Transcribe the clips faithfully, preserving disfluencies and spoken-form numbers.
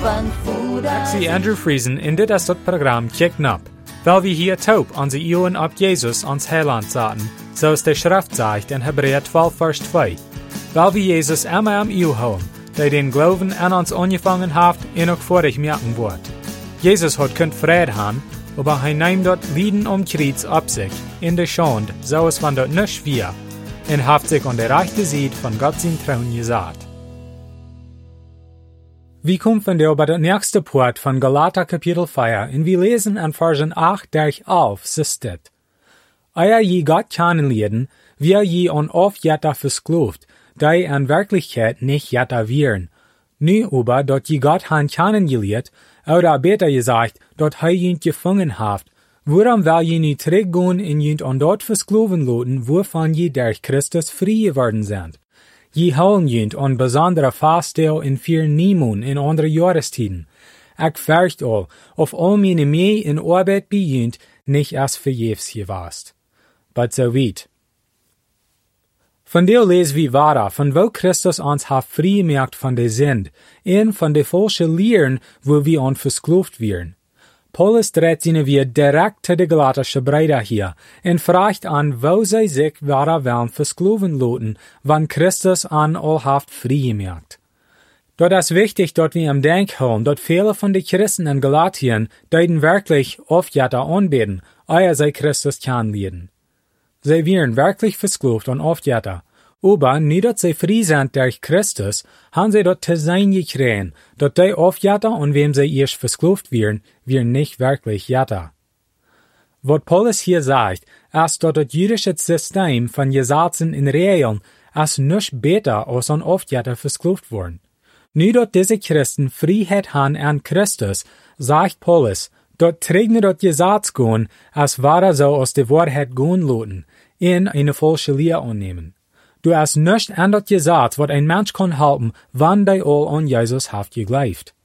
Ik zie Andrew Friesen in dit is het programma Kicken Up, weil wir hier taub onze Ohren op Jesus ons Heiland zaten, zoals de Schrift zegt in Hebräer twaalf vers twee. Weil wir Jesus immer am Ohr houden, der den Glauben an uns angefangen hat, en ook vorig merken wird. Jesus hat kunt Frieden haben, aber hij nimmt dort Lieden um Kreuz op sich, in de Schande, so es van dort nicht schwer, en hat sich an der rechten Seite von Gott sein Thron gesagt. Wir kommen von der bei der nächste Part von Galater Kapitel vier, und wir lesen an Versen acht durch elf, so steht: Euer je Gott kennenlernen, wir je on oft jetta verskloft, die an Wirklichkeit nicht jetta wären. Nu aber, dort je Gott han kennengelernt, oder besser gesagt, dort hei jünt gefangen haft, woran will je nu teruggehen in jünt on dort verskloven loten, wovon je durch Christus frei geworden sind. Je holen jünt on besondere Fastel in vier Niemoen in andere Jahrestiden. Ik vercht al, of al meine mee in Arbeit bij jünt, nicht as verjefs gewast. But so weit. Von der lesen wir weiter, von wo Christus uns hat frei gemacht von der Sünde, und von der falschen Lehren, wo wir uns versklavt werden. Paulus dreht seine wir direkt zu der Galatische Brüder hier und fragt an, wo sie sich weiter wollen versklaven lassen, wann Christus an all haft frei gemacht. Dort ist wichtig, dort wir im Denk haben, dort viele von den Christen in Galatien deuten wirklich oft jata anbeten, ehe sie Christus kennenlernen. Sie werden wirklich versklavt und oft jata. Aber nie dort sie frei sind durch Christus, haben sie dort zu sein gekriegt, dort die oft jata und wem sie erst versklavt werden, wir nicht wirklich jata. Was Paulus hier sagt, ist dort das jüdische System von Gesetzen in Regeln, ist nicht besser als an oft jata versklavt worden. Nu dort diese Christen Freiheit haben an Christus, sagt Paulus, dort trägt dort Gesetz gehen, als wahre so aus der Wahrheit gehen lassen, in eine falsche Lehre annehmen. Du hast nicht an das Gesetz, was ein Mensch kann halten, wann der all an Jesus haft geglaubt.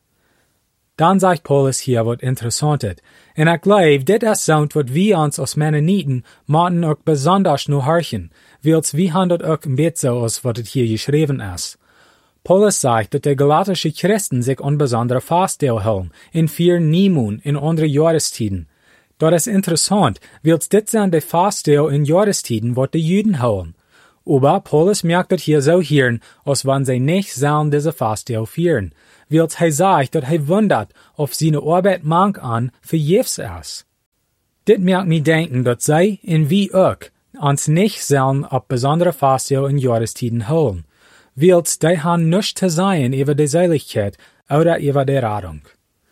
Dann sagt Paulus hier was Interessantes. Und ich glaube, das ist so, was wir uns als Mennoniten machen auch besonders nur horchen, weil wir haben das auch ein bisschen so, als was es hier geschrieben ist. Paulus sagt, dass die galatische Christen sich an besondere Fastel halten, in vier Niemoen, in andere Jahrestiden. Das ist interessant, weil das sind die Fastel in Jahrestiden, was die Juden halten. Aber Paulus merkt das hier so hirn, als wenn sie nicht sollen diese Fastel führen, weil er sagt, dass er wundert, ob seine Arbeit mank an verjefs ist. Das merkt mich denken, dass sie, und wie auch, uns nicht sollen auf besondere Fastel in Jahrestiden holen, weil die haben nichts zu sein über die Seligkeit oder über die Rettung.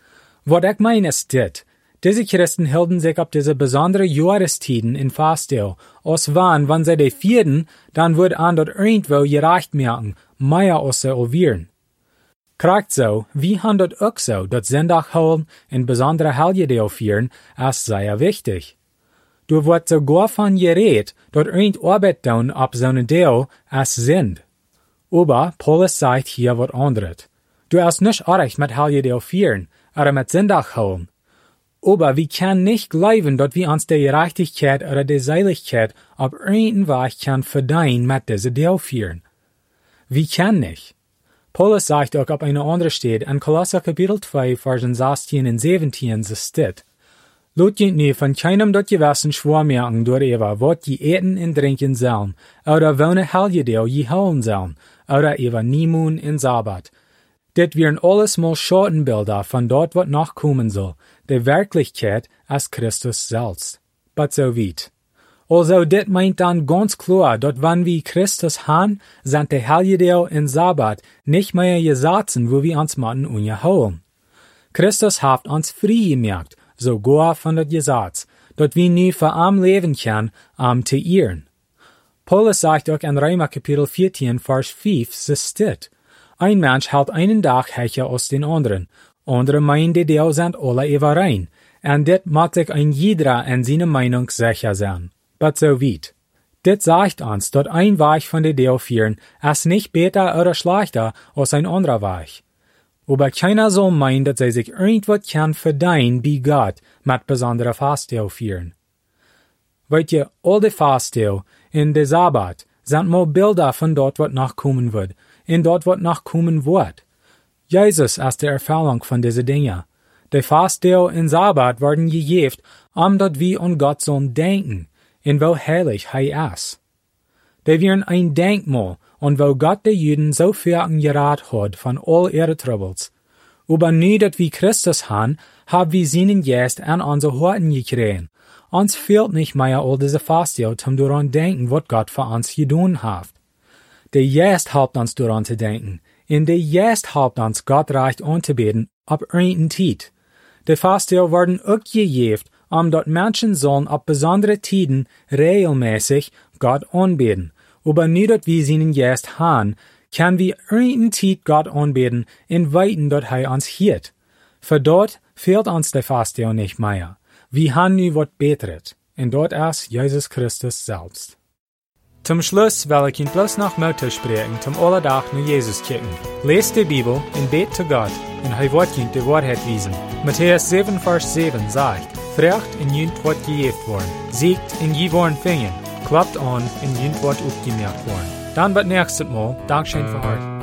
Was ich meine ist das: Diese Christen hielten sich auf diese besondere Jahrestiden in Fastel, als wann, wenn sie die vierten, dann wird an dort irgendwo gereicht merken, mehr als sie olvieren. Kriegt so, wie haben dort auch so, dort Sonntag holen in besondere Helgedeel führen, ist sehr wichtig. Du wird sogar von geredet, dort irgend Arbeit tun ab so einem Deel, als sind. Aber Paulus sagt hier was anderes. Du hast nicht recht mit Helgedeel führen, oder mit Sonntag holen. Aber wir können nicht glauben, dass wir uns die Gerechtigkeit oder die Seligkeit auf irgendeinen Weg kann verdienen mit diesem Deal führen. Wir können nicht. Paulus sagt auch auf einer anderen Stelle in Kolosser Kapitel zwei, Versen sechzehn und siebzehn, so steht: Lot je nu von keinem dort gewissen schwor merken durch Eva, wat je eten und trinken sollen, oder welne Helgedeel je holen sollen, oder Eva Niemoen in Sabbat. Dit wären alles mal Schattenbilder von dort, was noch kommen soll. Die Wirklichkeit als Christus selbst. But so weit. Also dit meint dann ganz klar, dass wenn wir Christus haben, sind die Helgedeel in Sabbat nicht mehr Gesetzen, wo wir uns machen ungeholen. Christus hat uns frei gemacht, sogar von dem Gesetz, dass wir nie für am leben können, am zu ehren. Paulus sagt auch in Römer Kapitel vierzehn, Vers fünf, so steht: Ein Mensch hält einen Tag höher als den anderen. Andere meinen, die Deel sind alle überein. Und dit macht sich ein jeder in seiner Meinung sicher sein. But so weit. Dit sagt uns, dass ein Weg von der Deel führen, ist nicht besser oder schlechter als ein anderer Weg. Aber keiner soll meinen, dass sie sich irgendwas kann verdienen bei Gott mit besonderer Fastel führen. Weißt ihr, all die Fastel in der Sabbat sind mal Bilder von dort, was noch kommen wird, in dort, was noch kommen wird. Jesus ist der Erfüllung von diese Dinge. Der Fastdeel in Sabbat werden gegeben, um dat wir an Gott sollen denken, in wo heilig Hij ist. Die wären ein Denkmal, und wo Gott die Juden so viel gerat hat von all ihre Troubles. Aber nu dat wir Christus haben, hab wir seinen Geist an unsere Horten gekriegt. Uns fehlt nicht mehr all diese Fastdeel, zum daran denken, was Gott für uns getan hat. Der Geist helpt uns daran zu denken. In der Geist helpt uns, Gott recht anzubeten, ab irgendein Tiet. Die Fastdeel werden auch gegeben, um dort Menschen sollen ab besondere Tiden regelmäßig Gott anbeten. Aber nu dat wir seinen Geist haben, kann wir irgendein Tiet Gott anbeten, in Weiten dort Hij uns hielt. Für dort fehlt uns der Fastdeel nicht mehr. Wir haben nu wat Beteret, und dort ist Jesus Christus selbst. Zum Schluss will ich Ihnen bloß noch Mutter sprechen, zum Allerdach nur Jesus kicken. Lest die Bibel und bet zu Gott, und Hij wird Ihnen die Wahrheit wiesen. Matthäus sieben, Vers sieben sagt, Frecht in jünt wird gejeft worden, siegt in je worden fingen, klappt an in jünt wird aufgemerkt worden. Dann wird nächstes Mal, Dankeschön für heute.